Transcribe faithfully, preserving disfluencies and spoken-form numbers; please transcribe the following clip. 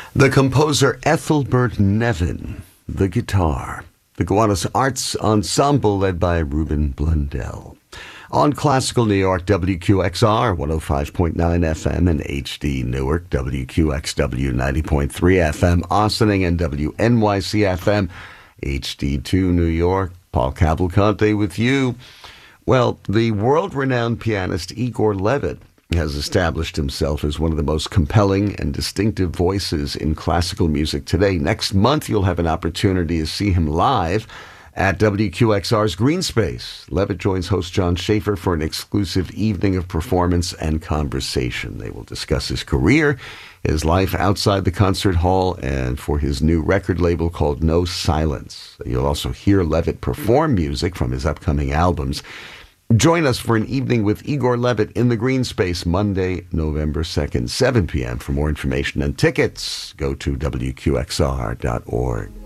The composer Ethelbert Nevin, the guitar. The Gowanus Arts Ensemble led by Ruben Blundell. On Classical New York, W Q X R, one oh five point nine F M, and H D Newark, W Q X W, ninety point three F M, Ossining, and W N Y C F M, H D two New York. Paul Cavalcante with you. Well, the world-renowned pianist Igor Levit has established himself as one of the most compelling and distinctive voices in classical music today. Next month, you'll have an opportunity to see him live at W Q X R's Green Space. Levit joins host John Schaefer for an exclusive evening of performance and conversation. They will discuss his career, his life outside the concert hall, and for his new record label called No Silence. You'll also hear Levit perform music from his upcoming albums. Join us for an evening with Igor Levit in the Green Space, Monday, November second, seven p.m. For more information and tickets, go to W Q X R dot org.